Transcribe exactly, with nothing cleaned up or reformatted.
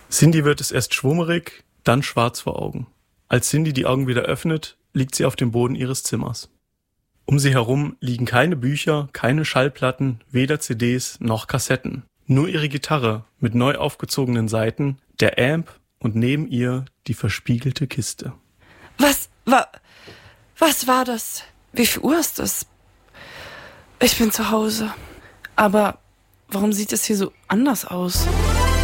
Cindy wird es erst schwummerig, dann schwarz vor Augen. Als Cindy die Augen wieder öffnet, liegt sie auf dem Boden ihres Zimmers. Um sie herum liegen keine Bücher, keine Schallplatten, weder C Ds noch Kassetten. Nur ihre Gitarre mit neu aufgezogenen Saiten, der Amp und neben ihr die verspiegelte Kiste. Was war... Was war das? Wie viel Uhr ist es? Ich bin zu Hause. Aber warum sieht es hier so anders aus?